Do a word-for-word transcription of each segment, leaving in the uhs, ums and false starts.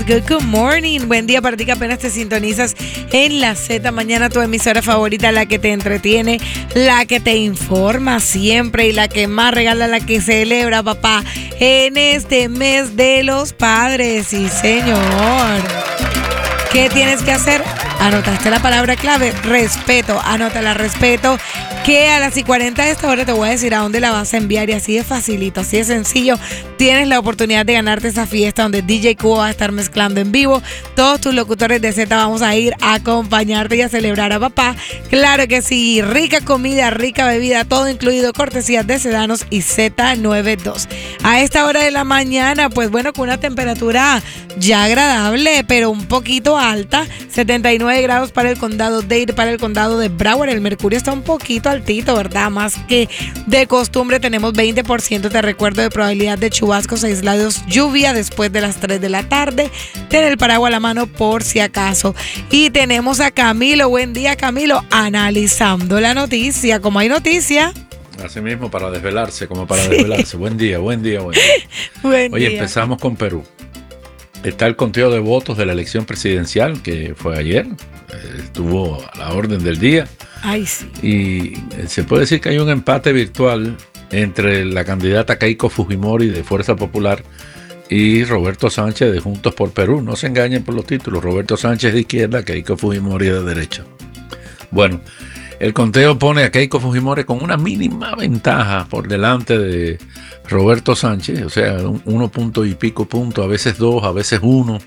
good, good morning. Buen día para ti que apenas te sintonizas en la Z Mañana, tu emisora favorita, la que te entretiene, la que te informa siempre y la que más regala, la que celebra, papá, en este mes de los padres. Sí, señor. ¿Qué tienes que hacer? Anotaste la palabra clave, respeto, anótala, respeto, que a las y cuarenta de esta hora te voy a decir a dónde la vas a enviar y así de facilito, así de sencillo, tienes la oportunidad de ganarte esa fiesta donde D J Cubo va a estar mezclando en vivo, todos tus locutores de Z vamos a ir a acompañarte y a celebrar a papá, claro que sí, rica comida, rica bebida, todo incluido, cortesías de Sedanos y Z noventa y dos. A esta hora de la mañana, pues bueno, con una temperatura ya agradable, pero un poquito alta, setenta y nueve grados para el condado de Dade, para el condado de Broward. El mercurio está un poquito altito, ¿verdad? Más que de costumbre, tenemos veinte por ciento, te recuerdo, de probabilidad de chubascos aislados, lluvia después de las tres de la tarde. Ten el paraguas a la mano por si acaso. Y tenemos a Camilo. Buen día, Camilo, analizando la noticia. Como hay noticia. Así mismo, para desvelarse, como para sí. desvelarse. Buen día, buen día, buen día. Buen Oye, día. empezamos con Perú. Está el conteo de votos de la elección presidencial, que fue ayer, estuvo a la orden del día. Ay, sí. Y se puede decir que hay un empate virtual entre la candidata Keiko Fujimori de Fuerza Popular y Roberto Sánchez de Juntos por Perú. No se engañen por los títulos, Roberto Sánchez de izquierda, Keiko Fujimori de derecha. Bueno, el conteo pone a Keiko Fujimori con una mínima ventaja por delante de Roberto Sánchez, o sea, un uno punto y pico punto, a veces dos, a veces uno.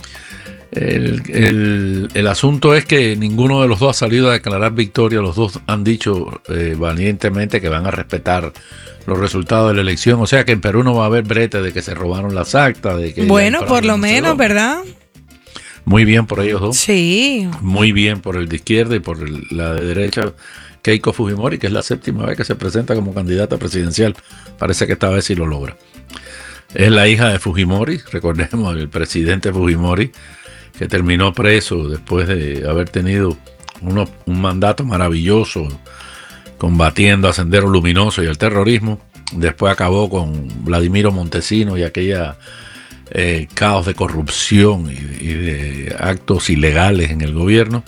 El, el, el asunto es que ninguno de los dos ha salido a declarar victoria. Los dos han dicho eh, valientemente que van a respetar los resultados de la elección. O sea que en Perú no va a haber brete de que se robaron las actas. De que bueno, por lo menos, ¿verdad? Muy bien por ellos dos. Sí. Muy bien por el de izquierda y por el, la de derecha, Keiko Fujimori, que es la séptima vez que se presenta como candidata presidencial. Parece que esta vez sí lo logra. Es la hija de Fujimori, recordemos, el presidente Fujimori, que terminó preso después de haber tenido uno, un mandato maravilloso combatiendo a Sendero Luminoso y el terrorismo. Después acabó con Vladimiro Montesino y aquella eh, caos de corrupción y, y de actos ilegales en el gobierno.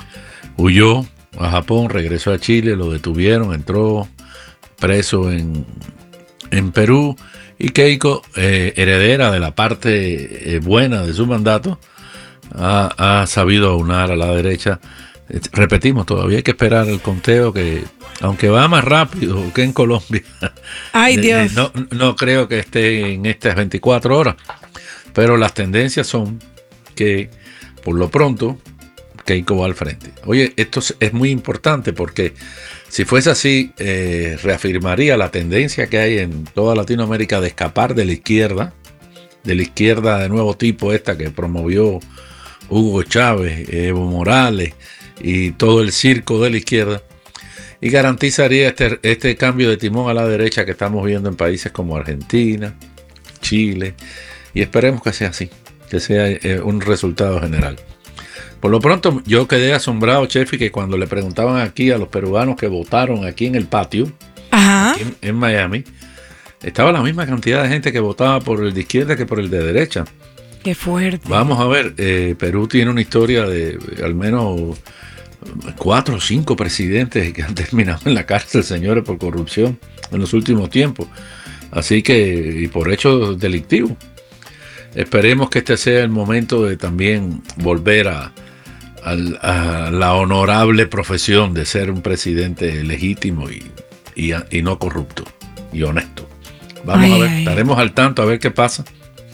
Huyó a Japón, regresó a Chile, lo detuvieron, entró preso en, en Perú. Y Keiko, eh, heredera de la parte eh, buena de su mandato, ha, ha sabido aunar a la derecha. Repetimos, todavía hay que esperar el conteo, que aunque va más rápido que en Colombia, ay Dios, eh, no, no creo que esté en estas veinticuatro horas, pero las tendencias son que por lo pronto Keiko va al frente. Oye, esto es muy importante porque si fuese así, eh, reafirmaría la tendencia que hay en toda Latinoamérica de escapar de la izquierda, de la izquierda de nuevo tipo, esta que promovió Hugo Chávez, Evo Morales y todo el circo de la izquierda, y garantizaría este, este cambio de timón a la derecha que estamos viendo en países como Argentina, Chile, y esperemos que sea así, que sea eh, un resultado general. Por lo pronto, yo quedé asombrado, Chefi, que cuando le preguntaban aquí a los peruanos que votaron aquí en el patio, ajá, aquí en, en Miami, estaba la misma cantidad de gente que votaba por el de izquierda que por el de derecha. Qué fuerte. Vamos a ver, eh, Perú tiene una historia de al menos cuatro o cinco presidentes que han terminado en la cárcel, señores, por corrupción en los últimos tiempos. Así que, y por hechos delictivos. Esperemos que este sea el momento de también volver a, a, a la honorable profesión de ser un presidente legítimo y, y, y no corrupto y honesto. Vamos ay, a ver, ay. estaremos al tanto a ver qué pasa.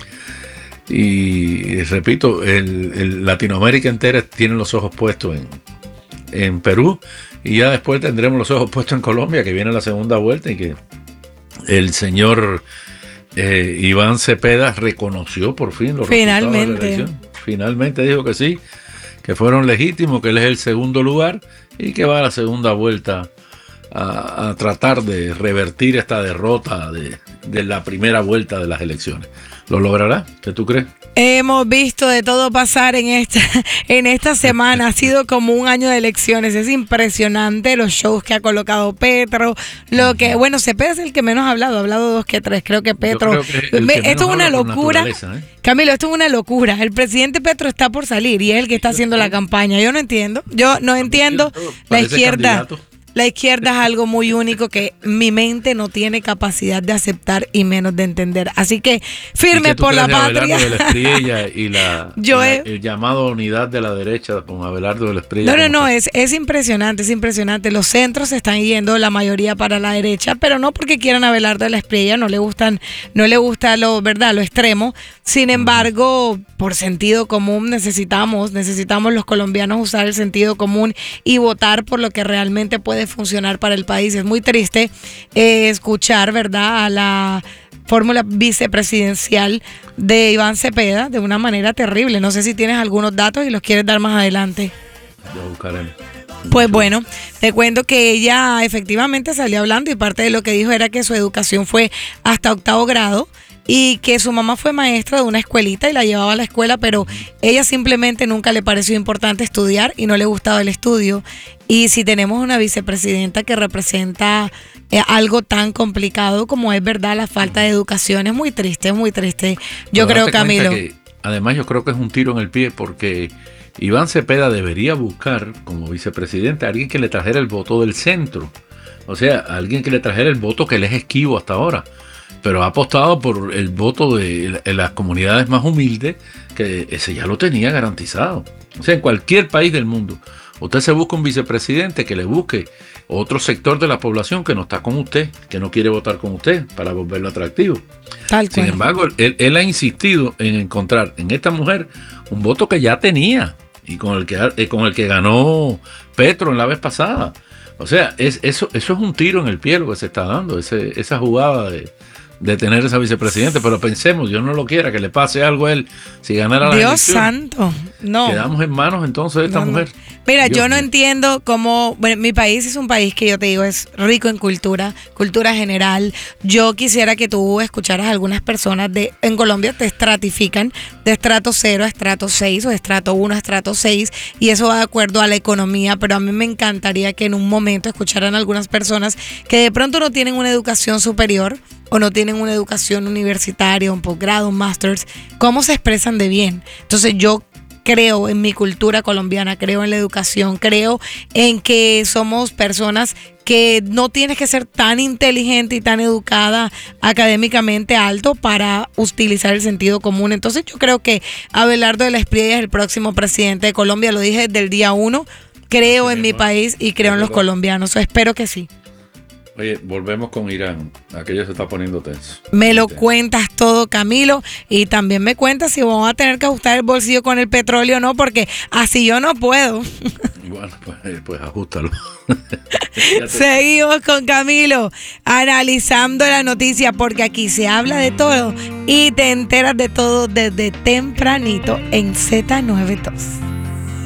Y repito, el, el Latinoamérica entera tiene los ojos puestos en, en Perú, y ya después tendremos los ojos puestos en Colombia, que viene la segunda vuelta y que el señor eh, Iván Cepeda reconoció por fin los finalmente. resultados de la elección. Finalmente dijo que sí, que fueron legítimos, que él es el segundo lugar y que va a la segunda vuelta a, a tratar de revertir esta derrota de, de la primera vuelta de las elecciones. ¿Lo logrará? ¿Qué tú crees? Hemos visto de todo pasar en esta, en esta semana. Ha sido como un año de elecciones. Es impresionante los shows que ha colocado Petro. Lo que, bueno, Cepeda es el que menos ha hablado. Ha hablado dos que tres. Creo que Petro. Creo que el que esto es una locura. ¿eh? Camilo, esto es una locura. El presidente Petro está por salir y es el que está haciendo la campaña. Yo no entiendo. Yo no entiendo. La izquierda. Candidato. La izquierda es algo muy único que mi mente no tiene capacidad de aceptar y menos de entender. Así que firme por la patria. De la Espriella y la, Yo la he... el llamado unidad de la derecha con Abelardo de la Espriella. No, no, no, es, es impresionante, es impresionante. Los centros se están yendo la mayoría para la derecha, pero no porque quieran a Abelardo de la Espriella, no le gustan, no le gusta lo, ¿verdad? Lo extremo. Sin embargo, por sentido común necesitamos, necesitamos los colombianos usar el sentido común y votar por lo que realmente puede funcionar para el país. Es muy triste eh, escuchar, ¿verdad?, a la fórmula vicepresidencial de Iván Cepeda de una manera terrible. No sé si tienes algunos datos y los quieres dar más adelante. Yo buscaré. Pues bueno, te cuento que ella efectivamente salió hablando y parte de lo que dijo era que su educación fue hasta octavo grado y que su mamá fue maestra de una escuelita y la llevaba a la escuela, pero ella simplemente nunca le pareció importante estudiar y no le gustaba el estudio. Y si tenemos una vicepresidenta que representa eh, algo tan complicado como es, verdad, la falta de educación, es muy triste, es muy triste. Yo Pero creo, Camilo. Que, además, yo creo que es un tiro en el pie porque Iván Cepeda debería buscar como vicepresidente a alguien que le trajera el voto del centro. O sea, alguien que le trajera el voto que le es esquivo hasta ahora. Pero ha apostado por el voto de las comunidades más humildes, que ese ya lo tenía garantizado. O sea, en cualquier país del mundo, usted se busca un vicepresidente que le busque otro sector de la población que no está con usted, que no quiere votar con usted para volverlo atractivo. Tal Sin cual. embargo, él, él ha insistido en encontrar en esta mujer un voto que ya tenía y con el que, con el que ganó Petro en la vez pasada. O sea, es, eso, eso es un tiro en el pie lo que se está dando, ese, esa jugada de... de tener esa vicepresidente, pero pensemos, Dios no lo quiera, que le pase algo a él si ganara la Dios elección. santo, no. Quedamos en manos entonces de esta No, no. mujer. Mira, Dios yo no mío. entiendo cómo, bueno, mi país es un país que yo te digo es rico en cultura, cultura general. Yo quisiera que tú escucharas a algunas personas de en Colombia te estratifican de estrato cero a estrato seis o de estrato uno a estrato seis y eso va de acuerdo a la economía, pero a mí me encantaría que en un momento escucharan a algunas personas que de pronto no tienen una educación superior o no tienen una educación universitaria, un posgrado, un másters, cómo se expresan de bien. Entonces yo creo en mi cultura colombiana, creo en la educación, creo en que somos personas que no tienes que ser tan inteligente y tan educada académicamente alto para utilizar el sentido común. Entonces yo creo que Abelardo de la Espriella es el próximo presidente de Colombia, lo dije desde el día uno, creo en mi país y creo en los colombianos, espero que sí. Oye, volvemos con Irán. Aquello se está poniendo tenso. Me lo Tenso. cuentas todo, Camilo, y también me cuentas si vamos a tener que ajustar el bolsillo con el petróleo o no, porque así yo no puedo. Bueno, pues, eh, pues ajustalo. Seguimos con Camilo, analizando la noticia, porque aquí se habla de todo y te enteras de todo desde tempranito en Z noventa y dos.